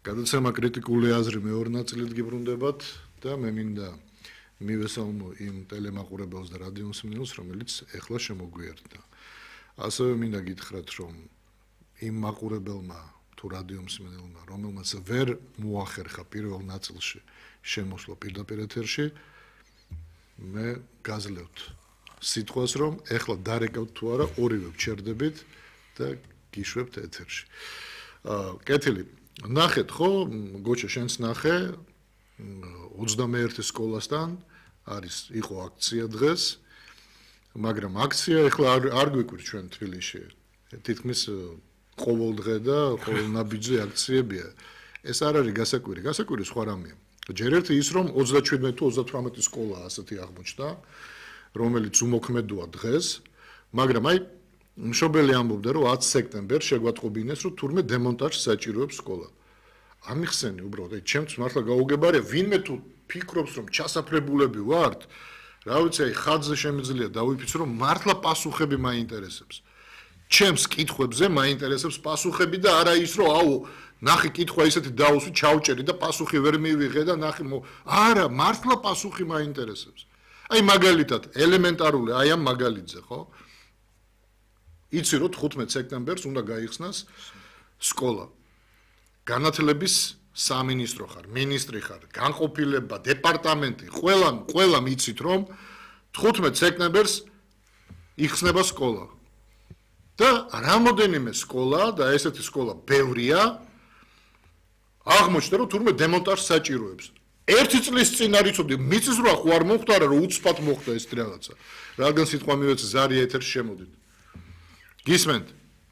გადაცემა კრიტიკული აზრი მეორე ნაწილით გიბრუნდებათ და მე მინდა მივესალმო იმ ტელემაყურებელს და რადიომსმენელს, რომელიც ეხლა შემოგვიერთდა. ასევე მინდა გითხრათ, რომ იმ მაყურებელმა თუ რადიომსმენელმა, რომელმაც ვერ მოახერხა პირველ ნაწილში შემოსვლა პირდაპირ ეთერში, მე გაძლევთ სიტყვას, რომ ეხლა დარეკავთ თუ არა, ორივე ვჩერდებით და გიშვებთ ეთერში. კეთილი, ნახეთ ხო, გოჩა შენს ნახე 21 სკოლასთან იყო აქცია დღეს, მაგრამ აქცია ეხლა არ გვიკვირს ჩვენ თბილისში. თითქმის ყოველ დღე და ყოველ ნაბიჯზე აქციებია. ეს არ არის გასაკვირი, გასაკვირი სხვა რამეა. ჯერ ერთი ის, რომ 27 თუ 38 სკოლა ასეთი აღმოჩნდა, რომელიც უმოქმედოა დღეს, მაგრამ აი მშობელი ამბობდა, რომ 10 სექტემბერს შეგვატყობინეს, რომ თურმე დემონტაჟს საჭიროებს სკოლა. ამიხსენი უბრალოდ, აი ჩემთვის მართლა გაუგებარია, ვინმე თუ ფიქრობს, რომ ჩასაფრებულები ვართ, რა ვიცი, აი ხაზზე შემიძლია დავიფიცრო, რომ მართლა პასუხები მაინტერესებს. ჩემს კითხვებზე მაინტერესებს პასუხები და არა ის, რომ აუ, ნახე კითხვა ისეთი დაუსვი, ჩავჭერი და პასუხი ვერ მივიღე და ნახე არა, მართლა პასუხი მაინტერესებს. აი მაგალითად, ელემენტარული, აი ამ მაგალითზე, ხო? იცი რომ 15 სექტემბერს უნდა გაიხსნას სკოლა. განათლების სამინისტრო ხარ, მინისტრი ხარ, განყოფილება, დეპარტამენტი, ყველა მიცით რომ 15 სექტემბერს იხსნება სკოლა. და რამოდენიმე სკოლა და ესეთი სკოლა ბევრია აღმოჩნდა რომ თურმე დემონტაჟს საჭიროებს. ერთი წლის წინ არ იცოდი, მიწის რა ხო არ მოხდარა რომ უცბად მოხდა ეს რაღაცა. რადგან სიტყვა მივეცე ზარი ეთერში შემოდით. გისმენთ?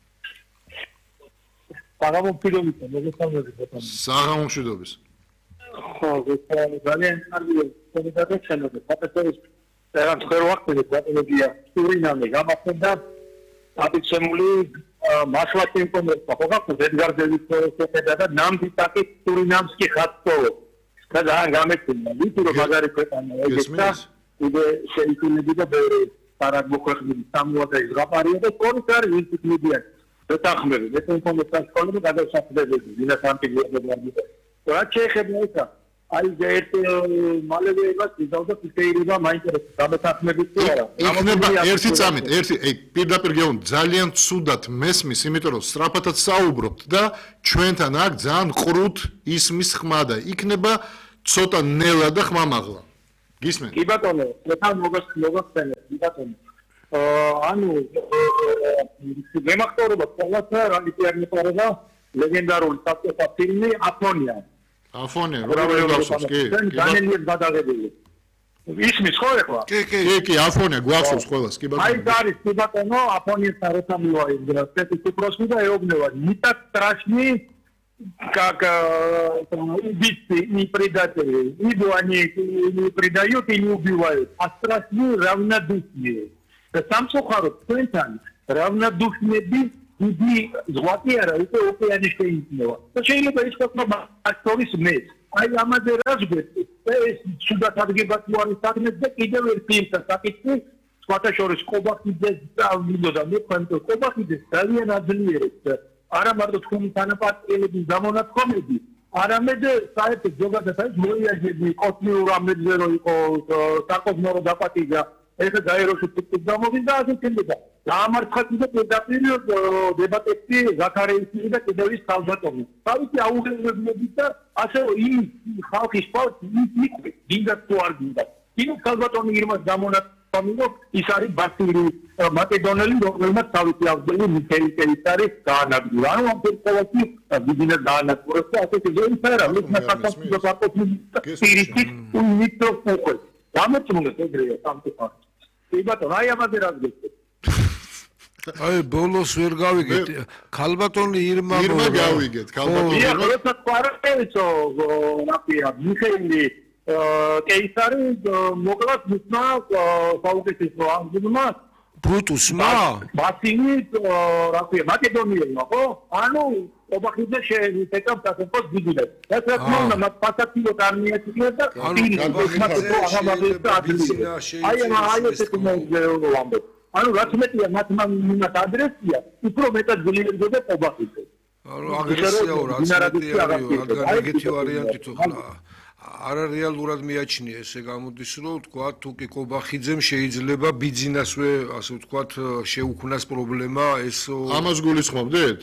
საღამომშვიდობის. ხო, ძალიან კარგია. შევიდეთ შემოდით. პატერის რაღაც ხერვახტები პატოლოგია სურინამი გამახსენდა აბიცემული მასლაკი ინფორმაცია ხო გაქვს ედგარ დევისის და ნამდვილად სურინამსკი ხატოვო. და ძალიან გამეცემა, ვიცი რომ მაგარი ქვეყანა ეგეცა, იდე შეიქმნება და ბევრი პარაგმოხვეხები სამუადა იზღაპარია და სწორედ არის ინფორმაცია. დათანხმები, ეს ინფორმაცია სკოლები გადასახადები, ვინაც ანტიგრადები. რა შეიძლება ისა? აი ერთ მალევე იმას ვიზავდა ფიქრება მაინტერესებს დამეთანხმებით თუ არა. იქნება ერთი წამით, პირდაპირ გეუბნ ძალიან ცუდად მესმის, იმიტომ რომ სწრაფადაც საუბრობთ და ჩვენთან აქ ძალიან ყრუთ ისმის ხმა და იქნება ცოტა ნელა და ხმამაღლა. გისმენთ? კი ბატონო, თან მოგახსენეთ, კი ბატონო. ანუ მემახსოვრება ყველას რა ლიტერატურა ლეგენდარული საკუთარ ფილმი აფონია. აფონია, რა გახსოვს კი? დანიელის გადაღებული. ისმის ხო ეხლა? კი, აფონია გვახსოვს ყველას, კი ბატონო. აი არის კი ბატონო, აფონიასთან როცა მივაიღე, ეს პროსმი და ეუბნება, ნიტა страшни, как убийцы не предатели. Ибо они не предают и не убивают, а страшны равнодушные. Сам сухаров, თქვენთან равнодушнები დიდი ზღვარი არა, უკვე ოკეანე შეიქმნება. და შეიძლება ითქვას, რომ აქტორის მეც. აი ამაზე რას გვეტყვით? ეს სუდათ ადგება თუ არის საქმე და კიდევ ერთ ფილმს საკითხი, სხვათა შორის კობახიძეს წავიდოდა მე თქვენთან კობახიძეს ძალიან აძლიერებს. არა მარტო თქვენი თანაპარტიელების გამონათქვამები, არამედ საერთოდ ზოგადად არის მოიაზრები კოსმიურ ამბებზე რომ იყო საკოსმო რო დაპატიჟა ეხა გაეროში ფიქრობ გამოვიდა ასე თქმა. დაამარცხა კიდე პირდაპირ დებატებში ზაქარეიშვილი და კიდევ ის ქალბატონი. თავისი აუღებებლობით და ასე იმ ხალხის პარტი იყვი, გინდა თუ არ გინდა. იმ ქალბატონი იმას გამონათქვამი რომ ის არის ბასილი მაკედონელი, რომელმაც თავისი აღდგენი მიხეილ კეისარის გაანადგურა. ანუ ამ პერიოდში ბიზნეს გაანადგურა და ასე შეიძლება რა მის ნახატს დაპატოს პირიქით უნიტოფოქო. დამოწმუნეთ ეგრეა სამწუხაროდ. კი ბატონო, აი ამაზე რა გქონდა? აი ბოლოს ვერ გავიგეთ. ქალბატონი ირმა გავიგეთ, ქალბატონი ირმა. როცა პარაკევიცო რაფია, მიხეილი კეისარი მოკლად მისმა საუკეთესო აღდგომა ბრუტუსმა? ბასილი რაფია, მაკედონიელმა ხო? ანუ ობახიძე შეეკავ დასაწყოს ბიზნეს. ეს რა თქმა უნდა, მათ პასატილო არმია იქნება და აი ესეთი ანუ რაც მეტია მათ ადრესია, უფრო მეტად ძლიერდება ობახიძე. აგრესიაო რაც მეტი არის, რადგან ეგეთი ვარიანტი თუ ხლა არა რეალურად მიაჩნია ესე გამოდის რომ თქვა თუ კი კობახიძემ შეიძლება ბიძინასვე ასე ვთქვათ შეუქმნას პრობლემა ეს ამას გულისხმობდით?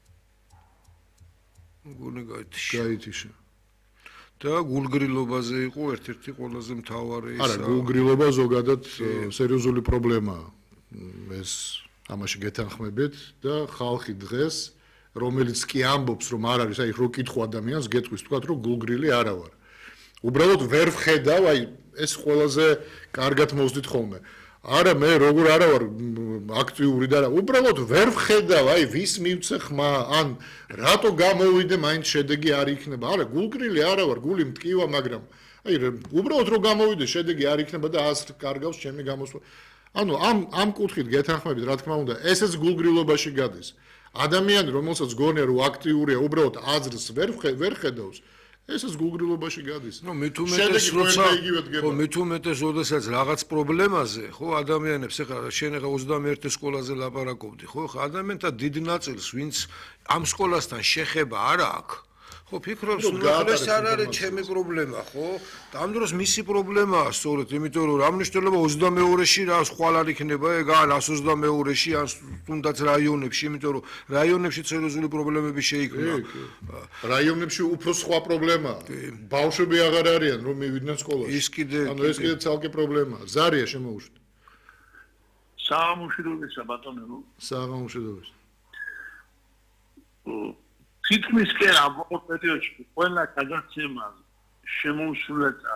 გული გაითიშა. და გულგრილობაზე იყო ერთ-ერთი ყველაზე მთავარი არა, გულგრილობა ზოგადად სერიოზული პრობლემაა. ეს ამაში გეთანხმებით და ხალხი დღეს რომელიც კი ამბობს რომ არ არის, აი რო კითხვა ადამიანს გეტყვის თქვა რომ გულგრილი არა ვარ. უბრალოდ ვერ ვხედავ, აი ეს ყველაზე კარგად მოვსდით ხოლმე. არა მე როგორ არა ვარ აქტიური და რა, უბრალოდ ვერ ვხედავ, აი ვის მივცე ხმა, ან რატო გამოვიდე, მაინც შედეგი არ იქნება. არა, გულგრილი არა ვარ, გული მტკივა, მაგრამ აი უბრალოდ რო გამოვიდე, შედეგი არ იქნება და ას კარგავს ჩემი გამოსვლა. ანუ ამ კუთხით გეთანხმებით, რა თქმა უნდა, ესეც გულგრილობაში გადის. ადამიანი, რომელსაც გონია რომ აქტიურია, უბრალოდ აზრს ვერ ხედავს, ესეც გულგრილობაში გადის. ნუ მით უმეტეს როდესაც რაღაც პრობლემაზე, ხო, ადამიანებს ეხლა შენ ეხლა 21 სკოლაზე ლაპარაკობდი, ხო, ხა ადამიანთა დიდ ნაწილს, ვინც ამ სკოლასთან შეხება არ აქვს, ხო, ფიქრობს, ნუ ეს არ არის ჩემი პრობლემა, ხო? ამ დროს მისი პრობლემაა სწორედ, იმიტომ რომ რა მნიშვნელობა 22-ში რა ხვალ არ იქნება ეგ ან 122-ში ან თუნდაც რაიონებში, იმიტომ რომ რაიონებში სერიოზული პრობლემები შეიქმნა. რაიონებში უფრო სხვა პრობლემაა. ბავშვები აღარ არიან რომ მივიდნენ სკოლაში. ანუ ეს კიდე ცალკე პრობლემაა. ზარია შემოუშვით. საამუშროებისა ბატონო. საამუშროებისა. თითქმის კი ამ პერიოდში ყველა გადაცემას შემოსულეთა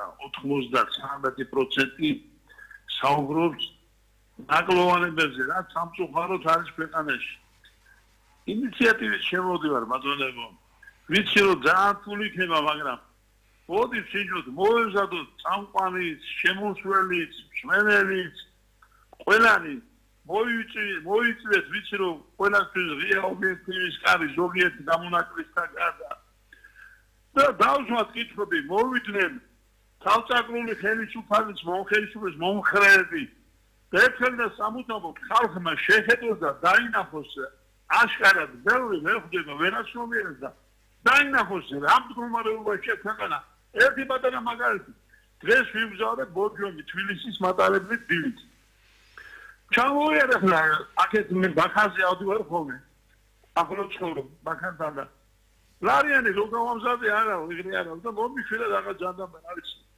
93% საუბრობს ნაკლოვანებებზე, რაც სამწუხაროდ არის ქვეყანაში. ინიციატივით შემოვდივარ ბატონებო. ვიცი რომ ძალიან რთული იქნება, მაგრამ მოდი შეჯოთ, მოეზადოთ წამყვანიც, შემოსვლელიც, მშვენელიც, ყველანი მოიწვიეთ, ვიცი რომ ყველასთვის ღია ობიექტივის კარი ზოგიერთი დამონაკლისთან გარდა. და დავუშვათ კითხვები, მოვიდნენ თავწაკრული ხელისუფლების მომხელისუფლების მომხრეები. ერთხელ და სამუდამოდ ხალხმა შეხედოს და დაინახოს აშკარად ბევრი ვერ ხვდება ვერასნობიერებს და დაინახოს რა მდგომარეობაშია ქვეყანა. ერთი პატარა მაგალითი, დღეს ვიბრძოლეთ ბორჯომი თბილისის მატარებლით დილით. ჩამოვიარეთ აქეთ მე ბაქანზე ავდივარ ხოლმე. ახლო ცხოვრობ ბაქანთან და ლარიანი რო გავამზადე არა, იღრე არა და მომიშვილე რაღაც ჯანდაბა არის.